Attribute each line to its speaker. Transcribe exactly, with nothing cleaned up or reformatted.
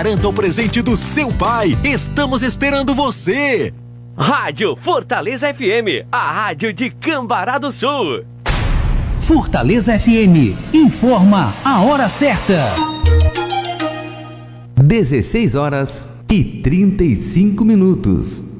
Speaker 1: Garanta o presente do seu pai. Estamos esperando você.
Speaker 2: Rádio Fortaleza F M, a rádio de Cambará do Sul.
Speaker 3: Fortaleza F M, informa a hora certa.
Speaker 4: dezesseis horas e trinta e cinco minutos.